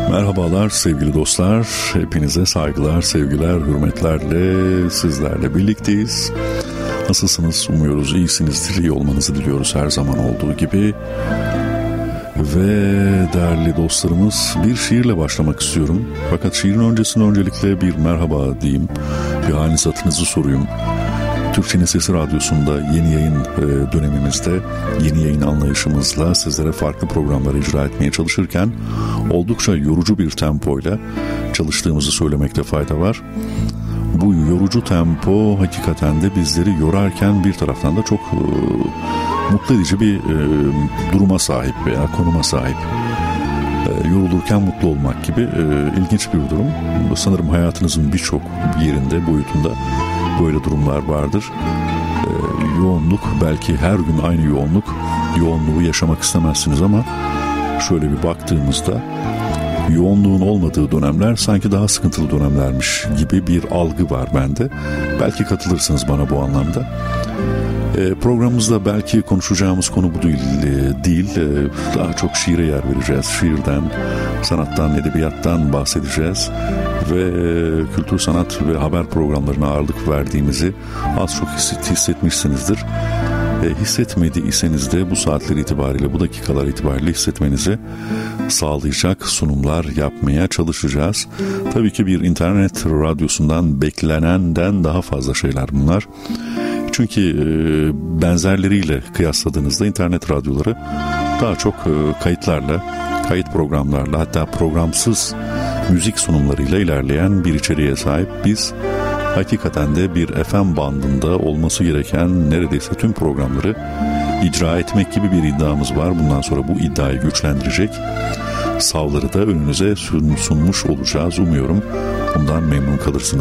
Merhabalar sevgili dostlar, hepinize saygılar, sevgiler, hürmetlerle sizlerle birlikteyiz. Nasılsınız? Umuyoruz iyisinizdir, iyi olmanızı diliyoruz her zaman olduğu gibi. Ve değerli dostlarımız, bir şiirle başlamak istiyorum. Fakat şiirin öncesinde öncelikle bir merhaba diyeyim, bir haliniz hatırınızı sorayım. Türkçenin Sesi Radyosu'nda yeni yayın dönemimizde, yeni yayın anlayışımızla sizlere farklı programları icra etmeye çalışırken oldukça yorucu bir tempoyla çalıştığımızı söylemekte fayda var. Bu yorucu tempo hakikaten de bizleri yorarken bir taraftan da çok mutlu edici bir duruma sahip veya konuma sahip. Yorulurken mutlu olmak gibi ilginç bir durum. Sanırım hayatınızın birçok yerinde, boyutunda böyle durumlar vardır. Yoğunluk, belki her gün aynı yoğunluğu yaşamak istemezsiniz ama şöyle bir baktığımızda yoğunluğun olmadığı dönemler sanki daha sıkıntılı dönemlermiş gibi bir algı var bende. Belki katılırsınız bana bu anlamda. Programımızda belki konuşacağımız konu bu değil. Daha çok şiire yer vereceğiz. Şiirden, sanattan, edebiyattan bahsedeceğiz. Ve kültür, sanat ve haber programlarına ağırlık verdiğimizi az çok hissetmişsinizdir. Hissetmediyseniz de bu saatler itibariyle, bu dakikalar itibariyle hissetmenizi sağlayacak sunumlar yapmaya çalışacağız. Tabii ki bir internet radyosundan beklenenden daha fazla şeyler bunlar. Çünkü benzerleriyle kıyasladığınızda internet radyoları daha çok kayıtlarla, kayıt programlarla, hatta programsız müzik sunumlarıyla ilerleyen bir içeriğe sahip. Biz hakikaten de bir FM bandında olması gereken neredeyse tüm programları icra etmek gibi bir iddiamız var. Bundan sonra bu iddiayı güçlendirecek savları da önünüze sunmuş olacağız. Umuyorum bundan memnun kalırsınız.